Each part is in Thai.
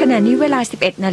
ณะนี้เวลา 11:00 น.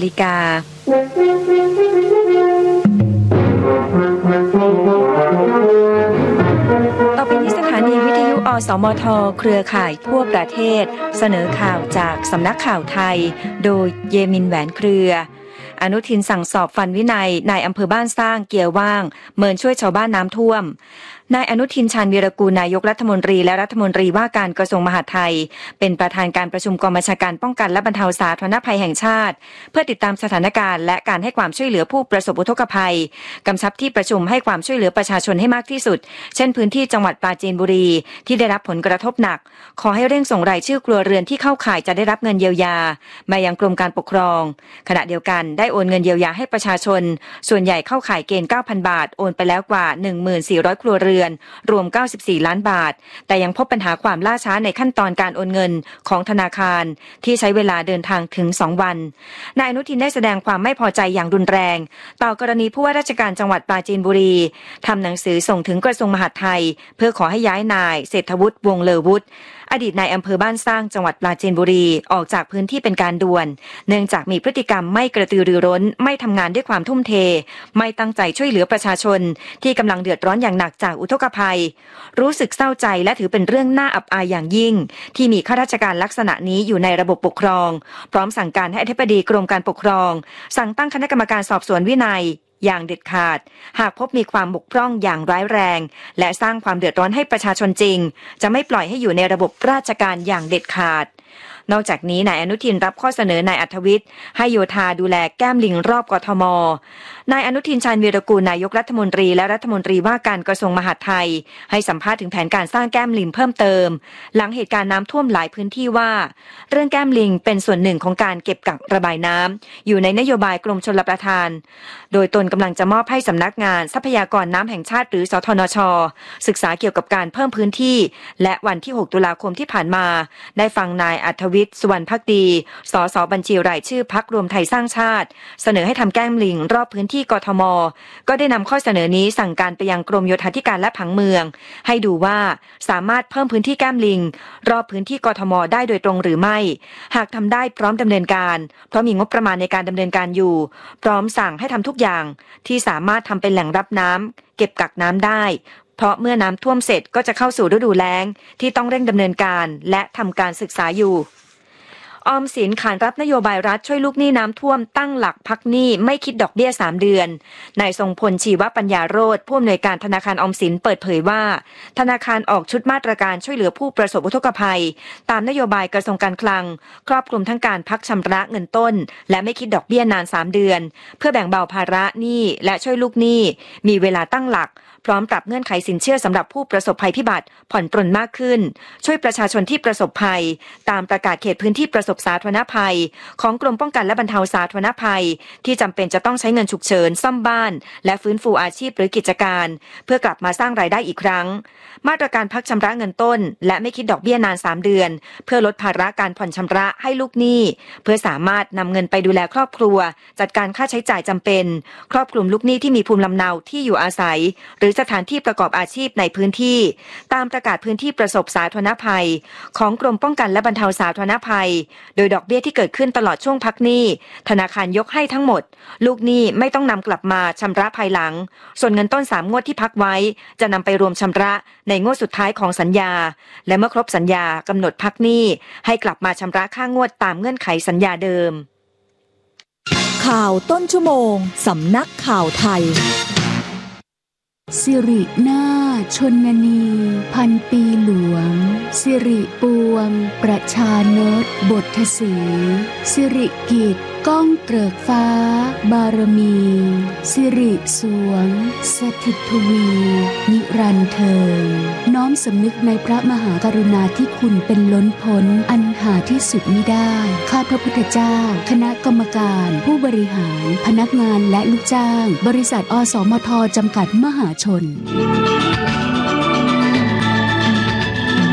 ต่อไปนี้สถานีวิทยุอสมทเครือข่ายทั่วประเทศเสนอข่าวจากสำนักข่าวไทยโดยเยมินแหวนเครืออนุทินสั่งสอบฟันวินัยนายอำเภอบ้านสร้างเกียร์ว่างเมินช่วยชาวบ้านน้ำท่วมนายอนุทินชาญวีรกูลนายกรัฐมนตรีและรัฐมนตรีว่าการกระทรวงมหาดไทยเป็นประธานการประชุมกองบัญชาการป้องกันและบรรเทาสาธารณภัยแห่งชาติเพื่อติดตามสถานการณ์และการให้ความช่วยเหลือผู้ประสบอุทกภัยกำชับที่ประชุมให้ความช่วยเหลือประชาชนให้มากที่สุดเช่นพื้นที่จังหวัดปราจีนบุรีที่ได้รับผลกระทบหนักขอให้เร่งส่งรายชื่อครัวเรือนที่เข้าข่ายจะได้รับเงินเยียวยามายังกรมการปกครองขณะเดียวกันได้โอนเงินเยียวยาให้ประชาชนส่วนใหญ่เข้าข่ายเกณฑ์ 9,000 บาทโอนไปแล้วกว่า 14,000 ครัวเรือนรวม94 ล้านบาทแต่ยังพบปัญหาความล่าช้าในขั้นตอนการโอนเงินของธนาคารที่ใช้เวลาเดินทางถึง2วันนายอนุทินได้แสดงความไม่พอใจอย่างรุนแรงต่อกรณีผู้ว่าราชการจังหวัดปราจีนบุรีทำหนังสือส่งถึงกระทรวงมหาดไทยเพื่อขอให้ย้ายนายเศรษฐวุฒิวงศ์เลอวุฒิอดีตนายอำเภอบ้านสร้างจังหวัดปราจีนบุรีออกจากพื้นที่เป็นการด่วนเนื่องจากมีพฤติกรรมไม่กระตือรือร้นไม่ทำงานด้วยความทุ่มเทไม่ตั้งใจช่วยเหลือประชาชนที่กำลังเดือดร้อนอย่างหนักจากอุทกภัยรู้สึกเศร้าใจและถือเป็นเรื่องน่าอับอายอย่างยิ่งที่มีข้าราชการลักษณะนี้อยู่ในระบบปกครองพร้อมสั่งการให้อธิบดีกรมการปกครองสั่งตั้งคณะกรรมการสอบสวนวินัยอย่างเด็ดขาดหากพบมีความบกพร่องอย่างร้ายแรงและสร้างความเดือดร้อนให้ประชาชนจริงจะไม่ปล่อยให้อยู่ในระบบราชการอย่างเด็ดขาดนอกจากนี้นายอนุทินรับข้อเสนอนายอัธวิทย์ให้โยธาดูแลแก้มลิงรอบกทมนายอนุทินชาญวีรกูลนายกรัฐมนตรีและรัฐมนตรีว่าการกระทรวงมหาดไทยให้สัมภาษณ์ถึงแผนการสร้างแก้มลิงเพิ่มเติมหลังเหตุการณ์น้ำท่วมหลายพื้นที่ว่าเรื่องแก้มลิงเป็นส่วนหนึ่งของการเก็บกักระบายน้ำอยู่ในนโยบายกรมชลประทานโดยตนกำลังจะมอบให้สำนักงานทรัพยากรน้ำแห่งชาติหรือสทนช.ศึกษาเกี่ยวกับการเพิ่มพื้นที่และวันที่6ตุลาคมที่ผ่านมาได้ฟังนายอัธวิทย์สุวรรณภักดีสสบัญชีรายชื่อพรรครวมไทยสร้างชาติเสนอให้ทำแก้มลิงรอบพื้นที่กทมก็ได้นำข้อเสนอนี้สั่งการไปยังกรมโยธาธิการและผังเมืองให้ดูว่าสามารถเพิ่มพื้นที่แก้มลิงรอบพื้นที่กทมได้โดยตรงหรือไม่หากทำได้พร้อมดำเนินการเพราะมีงบประมาณในการดำเนินการอยู่พร้อมสั่งให้ทำทุกอย่างที่สามารถทำเป็นแหล่งรับน้ำเก็บกักน้ำได้เพราะเมื่อน้ำท่วมเสร็จก็จะเข้าสู่ฤดูแล้งที่ต้องเร่งดำเนินการและทำการศึกษาอยู่ออมสินขานรับนโยบายรัฐช่วยลูกหนี้น้ำท่วมตั้งหลักพักหนี้ไม่คิดดอกเบี้ย3เดือนนายทรงพลชีวปัญญาโรจน์ผู้อำนวยการธนาคารออมสินเปิดเผยว่าธนาคารออกชุดมาตรการช่วยเหลือผู้ประสบอุทกภัยตามนโยบายกระทรวงการคลังครอบคลุมทั้งการพักชำระเงินต้นและไม่คิดดอกเบี้ยนาน3เดือนเพื่อแบ่งเบาภาระหนี้และช่วยลูกหนี้มีเวลาตั้งหลักพร้อมปรับเงื่อนไขสินเชื่อสำหรับผู้ประสบภัยพิบัติผ่อนปรนมากขึ้นช่วยประชาชนที่ประสบภัยตามประกาศเขตพื้นที่ประสบสาธารณภัยของกรมป้องกันและบรรเทาสาธารณภัยที่จำเป็นจะต้องใช้เงินฉุกเฉินซ่อมบ้านและฟื้นฟูอาชีพหรือกิจการเพื่อกลับมาสร้างรายได้อีกครั้งมาตรการพักชำระเงินต้นและไม่คิดดอกเบี้ยนาน3เดือนเพื่อลดภาระการผ่อนชำระให้ลูกหนี้เพื่อสามารถนำเงินไปดูแลครอบครัวจัดการค่าใช้จ่ายจำเป็นครอบคลุมลูกหนี้ที่มีภูมิลำเนาที่อยู่อาศัยหรือสถานที่ประกอบอาชีพในพื้นที่ตามประกาศพื้นที่ประสบสาธารณภัยของกรมป้องกันและบรรเทาสาธารณภัยโดยดอกเบี้ยที่เกิดขึ้นตลอดช่วงพักหนี้ธนาคารยกให้ทั้งหมดลูกหนี้ไม่ต้องนำกลับมาชำระภายหลังส่วนเงินต้น3งวดที่พักไว้จะนำไปรวมชำระในงวดสุดท้ายของสัญญาและเมื่อครบสัญญากำหนดพักหนี้ให้กลับมาชำระค่างวดตามเงื่อนไขสัญญาเดิมข่าวต้นชั่วโมงสำนักข่าวไทยสิรินาถชนนีพันปีหลวงสิริปวงประชานตบทสีสิริกิจก้องเกริกฟ้าบารมีสิริสวงสถิตทวีนิรันดร์เทินน้อมสำนึกในพระมหากรุณาธิคุณเป็นล้นพ้นอันหาที่สุดมิได้ข้าพระพุทธเจ้าคณะกรรมการผู้บริหารพนักงานและลูกจ้างบริษัทอสมทจำกัดมหาชน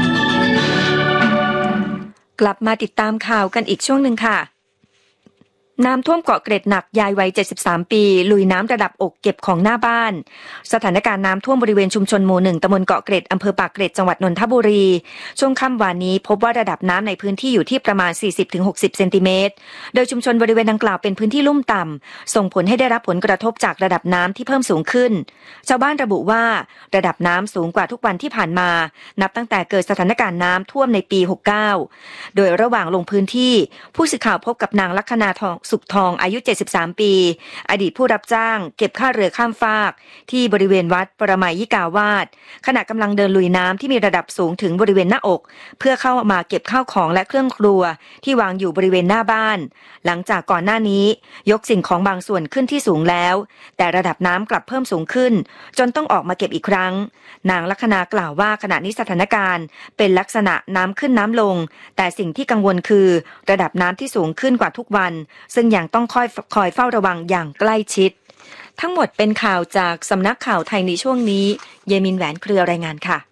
กลับมาติดตามข่าวกันอีกช่วงหนึ่งค่ะน้ำท่วมเกาะเกร็ดหนักยายวัย73ปีลุยน้ำระดับอกเก็บของหน้าบ้านสถานการณ์น้ำท่วมบริเวณชุมชนหมู่1ตำบลเกาะเกร็ดอำเภอปากเกร็ดจังหวัดนนทบุรีช่วงค่ำวานนี้พบว่าระดับน้ำในพื้นที่อยู่ที่ประมาณ 40-60 เซนติเมตรโดยชุมชนบริเวณดังกล่าวเป็นพื้นที่ลุ่มต่ำส่งผลให้ได้รับผลกระทบจากระดับน้ำที่เพิ่มสูงขึ้นชาวบ้านระบุว่าระดับน้ำสูงกว่าทุกวันที่ผ่านมานับตั้งแต่เกิดสถานการณ์น้ำท่วมในปี69โดยระหว่างลงพื้นที่ผู้สื่อข่าวพบกับนางลัคนาทองสุขทองอายุ73ปีอดีตผู้รับจ้างเก็บค่าเรือข้ามฟากที่บริเวณวัดปรมัยยิกาวาสขณะกำลังเดินลุยน้ำที่มีระดับสูงถึงบริเวณหน้าอกเพื่อเข้ามาเก็บข้าวของและเครื่องครัวที่วางอยู่บริเวณหน้าบ้านหลังจากก่อนหน้านี้ยกสิ่งของบางส่วนขึ้นที่สูงแล้วแต่ระดับน้ำกลับเพิ่มสูงขึ้นจนต้องออกมาเก็บอีกครั้งนางลัคนากล่าวว่าขณะนี้สถานการณ์เป็นลักษณะน้ำขึ้นน้ำลงแต่สิ่งที่กังวลคือระดับน้ำที่สูงขึ้นกว่าทุกวันซึ่งยังต้องคอยเฝ้าระวังอย่างใกล้ชิดทั้งหมดเป็นข่าวจากสำนักข่าวไทยในช่วงนี้เยมินแหวนเครือรายงานค่ะ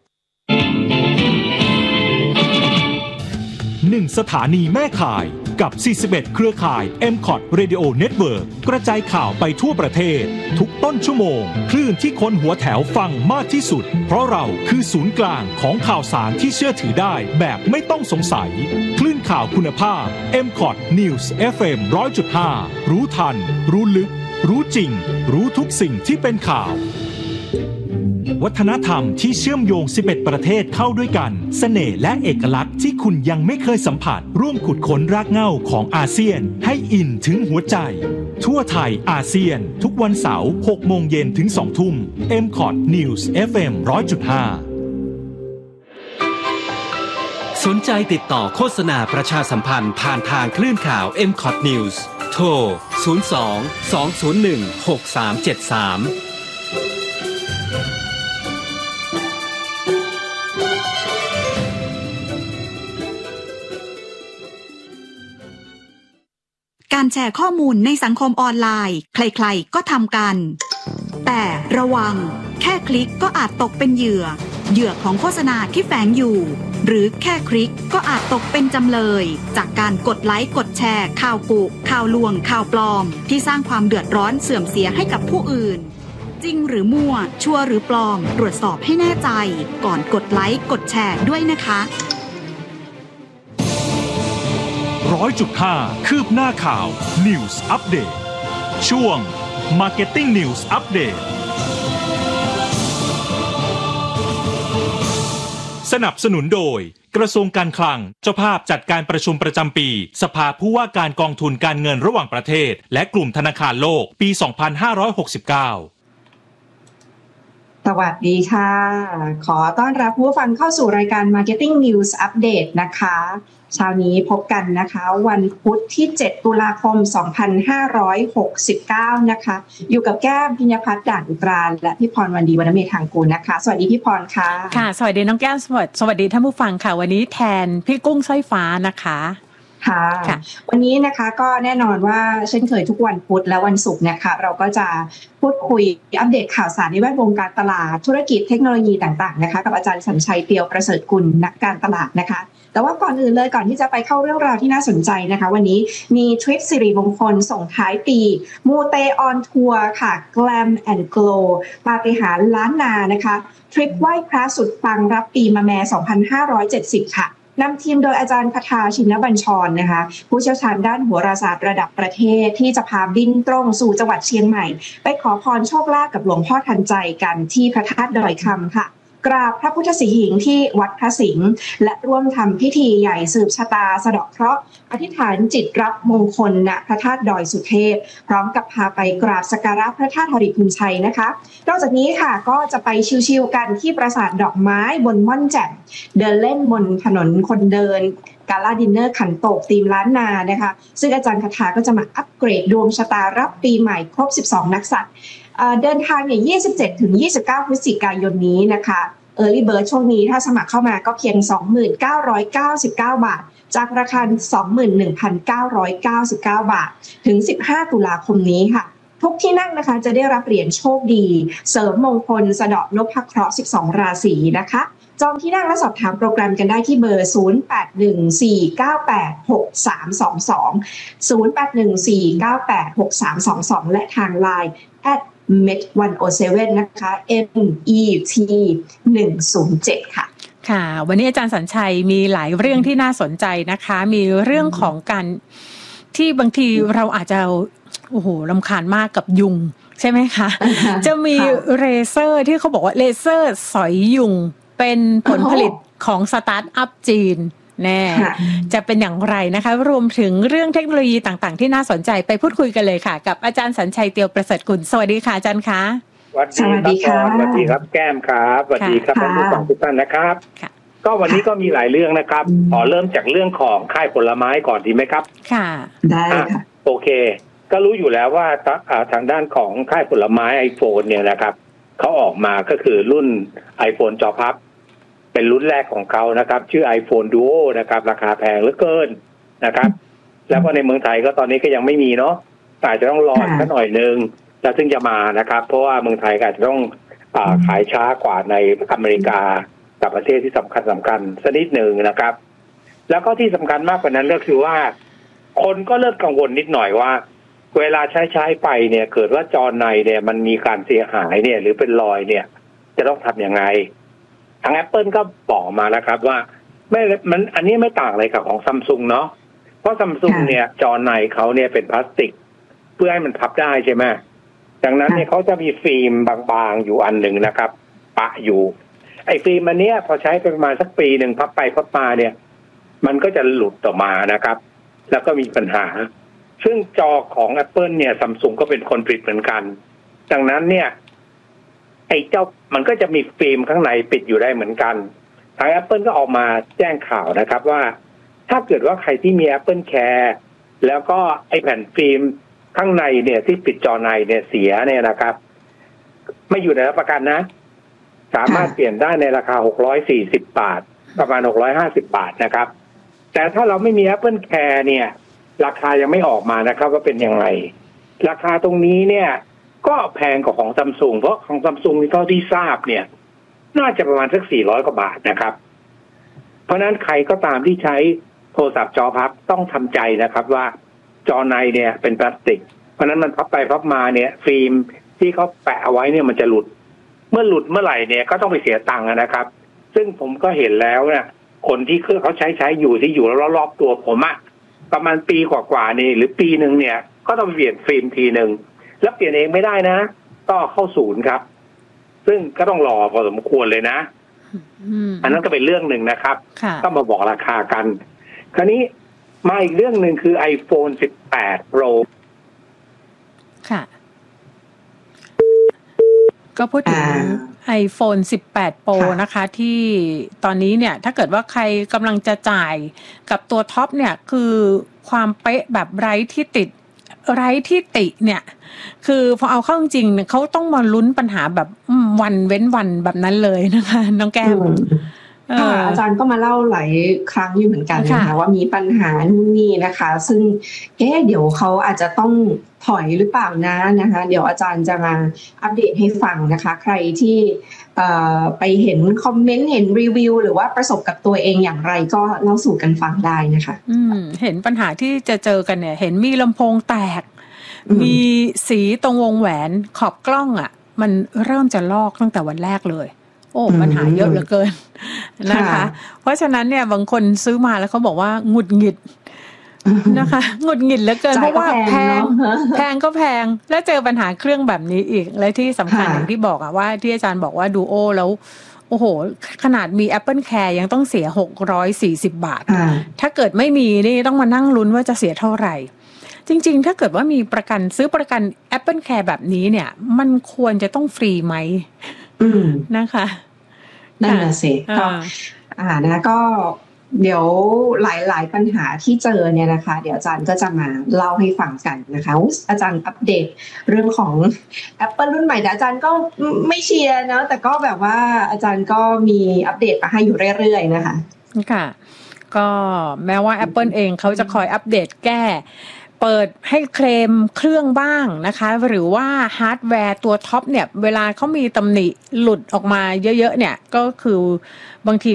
1 สถานีแม่ข่ายกับ 41 เครือข่าย MCOT Radio Network กระจายข่าวไปทั่วประเทศทุกต้นชั่วโมงคลื่นที่คนหัวแถวฟังมากที่สุดเพราะเราคือศูนย์กลางของข่าวสารที่เชื่อถือได้แบบไม่ต้องสงสัยคลื่นข่าวคุณภาพ MCOT News FM 100.5 รู้ทันรู้ลึกรู้จริงรู้ทุกสิ่งที่เป็นข่าววัฒนธรรมที่เชื่อมโยง11ประเทศเข้าด้วยกันเสน่ห์และเอกลักษณ์ที่คุณยังไม่เคยสัมผัสร่วมขุดค้นรากเหง้าของอาเซียนให้อินถึงหัวใจทั่วไทยอาเซียนทุกวันเสาร์ 6 โมงเย็นถึง 2 ทุ่ม MCOT News FM 100.5 สนใจติดต่อโฆษณาประชาสัมพันธ์ผ่านทางคลื่นข่าว MCOT News โทร 02-201-6373 การแชร์ข้อมูลในสังคมออนไลน์ใครๆก็ทำกันแต่ระวังแค่คลิกก็อาจตกเป็นเหยื่อของโฆษณาที่แฝงอยู่หรือแค่คลิกก็อาจตกเป็นจำเลยจากการกดไลค์กดแชร์ข่าวกุข่าวลวงข่าวปลอมที่สร้างความเดือดร้อนเสื่อมเสียให้กับผู้อื่นจริงหรือมั่วชัวร์หรือปลอมตรวจสอบให้แน่ใจก่อนกดไลค์กดแชร์ด้วยนะคะ 100.5 คืบหน้าข่าว News Update ช่วง Marketing News Update สนับสนุนโดยกระทรวงการคลังเจ้าภาพจัดการประชุมประจำปีสภาผู้ว่าการกองทุนการเงินระหว่างประเทศและกลุ่มธนาคารโลกปี 2569 สวัสดีค่ะขอต้อนรับผู้ฟังเข้าสู่รายการ Marketing News Update นะคะเช้านี้พบกันนะคะวันพุธที่7ตุลาคม2569นะคะอยู่กับแก้มพิญญพัฒน์ด่านอุตราและพี่พรวันดีวรรณเมธางกูลนะคะสวัสดีพี่พรค่ะค่ะสวัสดีน้องแก้มสวัสดีท่านผู้ฟังค่ะวันนี้แทนพี่กุ้งสร้อยฟ้านะคะค่ะวันนี้นะคะก็แน่นอนว่าเช่นเคยทุกวันพุธและวันศุกร์นะคะเราก็จะพูดคุยอัปเดตข่าวสารในแวดวงการตลาดธุรกิจเทคโนโลยีต่างๆนะคะกับอาจารย์สัญชัยเตียวประเสริฐกุลนักการตลาดนะคะแต่ว่าก่อนอื่นเลยก่อนที่จะไปเข้าเรื่องราวที่น่าสนใจนะคะวันนี้มีทริปสิริมงคลส่งท้ายปีมูเตออนทัวร์ค่ะ Glam and Glow ปาฏิหาริย์ล้านนานะคะทริปไหว้พระสุดปังรับปีมะแม่2570ค่ะนำทีมโดยอาจารย์คทาชินบัญชรนะคะผู้เชี่ยวชาญด้านโหราศาสตร์ระดับประเทศที่จะพาบินตรงสู่จังหวัดเชียงใหม่ไปขอพรโชคลาภกับหลวงพ่อทันใจกันที่พระธาตุดอยคำค่ะกราบพระพุทธสิหิงค์ที่วัดพระสิงห์และร่วมทำพิธีใหญ่สืบชะตาสะเดาะเคราะห์อธิษฐานจิตรับมงคลณพระธาตุดอยสุเทพพร้อมกับพาไปกราบสักการะพระธาตุหริพุนชัยนะคะนอกจากนี้ค่ะก็จะไปชิลๆกันที่ปราสาทดอกไม้บนม่อนแจ่มเดินเล่นบนถนนคนเดินกาลาดินเนอร์ขันโตกธีมล้านนานะคะซึ่งอาจารย์คทาก็จะมาอัปเกรดดวงชะตารับปีใหม่ครบ12นักษัตริย์เดินทางเนี่ย 27-29 พฤศจิกายนนี้นะคะEarly Bird ช่วงนี้ถ้าสมัครเข้ามาก็เพียง 29,999 บาทจากราคา 21,999 บาทถึง15ตุลาคมนี้ค่ะทุกที่นั่งนะคะจะได้รับเหรียญโชคดีเสริมมงคลสะเดาะนพเคราะห์12ราศีนะคะจองที่นั่งและสอบถามโปรแกรมกันได้ที่เบอร์ 0814986322 0814986322 และทาง LINE @met107 นะคะ MET107 ค่ะค่ะวันนี้อาจารย์สัญชัยมีหลายเรื่องที่น่าสนใจนะคะมีเรื่องของการที่บางทีเราอาจจะโอ้โหรำคาญมากกับยุงใช่ไหมคะ จะมีเลเซอร์ที่เขาบอกว่าเลเซอร์สอยยุงเป็นผลผลิตของสตาร์ทอัพจีนแน่จะเป็นอย่างไรนะคะรวมถึงเรื่องเทคโนโลยีต่างๆที่น่าสนใจไปพูดคุยกันเลยค่ะกับอาจารย์สัญชัยเตียวประเสริฐกุลสวัสดีค่ะอาจารย์คะสวัสดีค่ะสวัสดีครับแก้มครับสวัสดีครับท่านผู้ฟังทุกท่านนะครับก็วันนี้ก็มีหลายเรื่องนะครับขอเริ่มจากเรื่องของค่ายผลไม้ก่อนดีไหมครับค่ะได้ค่ะโอเคก็รู้อยู่แล้วว่าทางด้านของค่ายผลไม้ iPhone เนี่ยนะครับเขาออกมาก็คือรุ่น iPhone จอพับเป็นรุ่นแรกของเขานะครับชื่อ iPhone Duo นะครับราคาแพงเหลือเกินนะครับแล้วก็ในเมืองไทยก็ตอนนี้ก็ยังไม่มีเนาะอาจจะต้องรอสักหน่อยนึงแล้วถึงจะมานะครับเพราะว่าเมืองไทยอาจจะต้องขายช้ากว่าในอเมริกากับประเทศที่สำคัญสักนิดหนึ่งนะครับแล้วก็ที่สำคัญมากกว่านั้นก็คือว่าคนก็เริ่มกังวลนิดหน่อยว่าเวลาใช้ไปเนี่ยเกิดว่าจอในเนี่ยมันมีการเสียหายเนี่ยหรือเป็นรอยเนี่ยจะต้องทำยังไงทาง Apple ก็บอกมาแล้วครับว่ามันอันนี้ไม่ต่างอะไรกับของ Samsung เนาะเพราะ Samsung เนี่ยจอในเขาเนี่ยเป็นพลาสติกเพื่อให้มันพับได้ใช่ไหมดังนั้นเนี่ยเขาจะมีฟิล์มบางๆอยู่อันหนึ่งนะครับปะอยู่ไอ้ฟิล์มอันเนี้ยพอใช้ไปประมาณสักปีหนึ่งพับไปพับมาเนี่ยมันก็จะหลุดออกมานะครับแล้วก็มีปัญหาซึ่งจอของ Apple เนี่ย Samsung ก็เป็นคนผลิตเหมือนกันดังนั้นเนี่ยไอ้เจ้ามันก็จะมีฟิล์มข้างในปิดอยู่ได้เหมือนกันทาง Apple ก็ออกมาแจ้งข่าวนะครับว่าถ้าเกิดว่าใครที่มี Apple Care แล้วก็ไอ้แผ่นฟิล์มข้างในเนี่ยที่ปิดจอในเนี่ยเสียเนี่ยนะครับไม่อยู่ในรับประกันนะสามารถเปลี่ยนได้ในราคา640 บาทประมาณ650 บาทนะครับแต่ถ้าเราไม่มี Apple Care เนี่ยราคายังไม่ออกมานะครับว่าเป็นยังไงราคาตรงนี้เนี่ยก็แพงกว่าของ Samsung เพราะของ Samsung เท่าที่ทราบเนี่ยน่าจะประมาณสัก400 กว่าบาทนะครับเพราะนั้นใครก็ตามที่ใช้โทรศัพท์จอพับต้องทำใจนะครับว่าจอในเนี่ยเป็นพลาสติกเพราะนั้นมันพับไปพับมาเนี่ยฟิล์มที่เขาแปะเอาไว้เนี่ยมันจะหลุดเมื่อหลุดเมื่อไหร่เนี่ยก็ต้องไปเสียตังค์นะครับซึ่งผมก็เห็นแล้วเนี่ยคนที่เขาใช้อยู่ที่อยู่รอบๆตัวผมอะประมาณปีกว่าๆนี่หรือปีนึงเนี่ยก็ต้องเปลี่ยนฟิล์มทีนึงแล้วเปลี่ยนเองไม่ได้นะต้องเข้าศูนย์ครับซึ่งก็ต้องรอพอสมควรเลยนะอันนั้นก็เป็นเรื่องหนึ่งนะครับต้องมาบอกราคากันคราวนี้มาอีกเรื่องหนึ่งคือ iPhone 18 Pro ค่ะก็พูดถึง iPhone 18 Pro นะคะที่ตอนนี้เนี่ยถ้าเกิดว่าใครกำลังจะจ่ายกับตัวท็อปเนี่ยคือความเป๊ะแบบไร้ที่ติเนี่ยคือพอเอาเข้าจริงๆเนี่ยเขาต้องมาลุ้นปัญหาแบบวันเว้นวันแบบนั้นเลยนะคะน้องแก้มอาจารย์ก็มาเล่าหลายครั้งอยู่เหมือนกันนะคะว่ามีปัญหานู่นนี่นะคะซึ่งเดี๋ยวเขาอาจจะต้องถอยหรือเปล่านะคะเดี๋ยวอาจารย์จะมาอัปเดตให้ฟังนะคะใครที่ไปเห็นคอมเมนต์เห็นรีวิวหรือว่าประสบกับตัวเองอย่างไรก็เล่าสู่กันฟังได้นะคะเห็นปัญหาที่จะเจอกันเนี่ยเห็นมีลำโพงแตกมีสีตรงวงแหวนขอบกล้องอ่ะมันเริ่มจะลอกตั้งแต่วันแรกเลยโอ้ปัญหาเยอะเหลือเกินนะคะเพราะฉะนั้นเนี่ยบางคนซื้อมาแล้วเขาบอกว่าหงุดหงิดนะคะหงุดหงิดเหลือเกินเพราะว่าแพงก็แพงแล้วเจอปัญหาเครื่องแบบนี้อีกและที่สำคัญอย่างที่บอกอะว่าที่อาจารย์บอกว่า Duo แล้วโอ้โหขนาดมี Apple Care ยังต้องเสีย640 บาทถ้าเกิดไม่มีนี่ต้องมานั่งลุ้นว่าจะเสียเท่าไหร่จริงๆถ้าเกิดว่ามีประกันซื้อประกัน Apple Care แบบนี้เนี่ยมันควรจะต้องฟรีไหมนะคะนั่นแหละสิก็นะก็เดี๋ยวหลายปัญหาที่เจอเนี่ยนะคะเดี๋ยวอาจารย์ก็จะมาเล่าให้ฟังกันนะคะอาจารย์อัปเดตเรื่องของ Apple รุ่นใหม่แต่อาจารย์ก็ไม่เชียร์นะแต่ก็แบบว่าอาจารย์ก็มีอัปเดตมาให้อยู่เรื่อยๆนะคะค่ะก็แม้ว่า Apple เองเขาจะคอยอัปเดตแก้เปิดให้เคลมเครื่องบ้างนะคะหรือว่าฮาร์ดแวร์ตัวท็อปเนี่ยเวลาเขามีตำหนิหลุดออกมาเยอะๆเนี่ยก็คือบางที